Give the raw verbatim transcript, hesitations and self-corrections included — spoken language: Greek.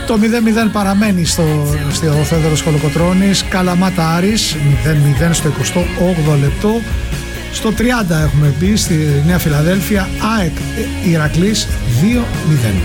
Το μηδέν μηδέν παραμένει στο, στο Θόδωρος Κολοκοτρώνης. Καλαμάτα Άρης μηδέν μηδέν στο εικοστό όγδοο λεπτό. Στο τριάντα έχουμε μπει στη Νέα Φιλαδέλφια. ΑΕΚ Ηρακλής δύο μηδέν.